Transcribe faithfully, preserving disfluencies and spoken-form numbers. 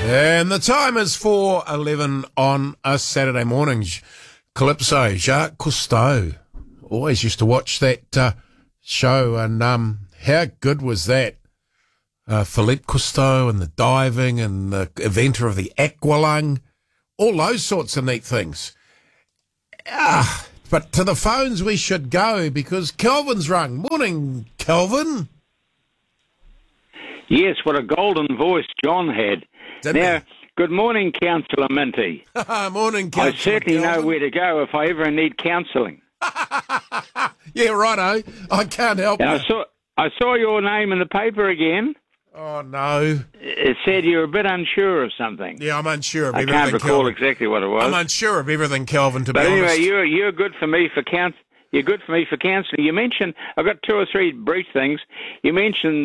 And the time is four eleven on a Saturday morning. Calypso, Jacques Cousteau. Always used to watch that uh, show, and um, how good was that? Uh, Philippe Cousteau and the diving and the inventor of the aqualung, all those sorts of neat things. Ah, but to the phones we should go because Kelvin's rung. Morning, Kelvin. Yes, what a golden voice John had. Didn't now, he? good morning, Councillor Minty. Morning, Councillor I certainly Kelvin. know where to go if I ever need counselling. Yeah, righto. I can't help And you. I saw I saw your name in the paper again. Oh, no. It said you're a bit unsure of something. Yeah, I'm unsure of I everything, can't recall Kelvin. exactly what it was. I'm unsure of everything, Kelvin, to but be anyway, honest. you're you're good for me for count. You're good for me for counselling. You mentioned I've got two or three brief things. You mentioned